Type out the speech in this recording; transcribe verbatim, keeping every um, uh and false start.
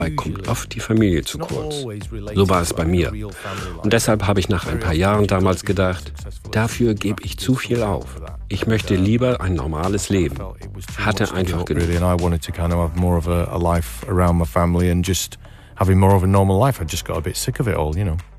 Dabei kommt oft die Familie zu kurz. So war es bei mir. Und deshalb habe ich nach ein paar Jahren damals gedacht, dafür gebe ich zu viel auf. Ich möchte lieber ein normales Leben. Hatte einfach genug. Having more of a normal life. I just got a bit sick of it all, you know.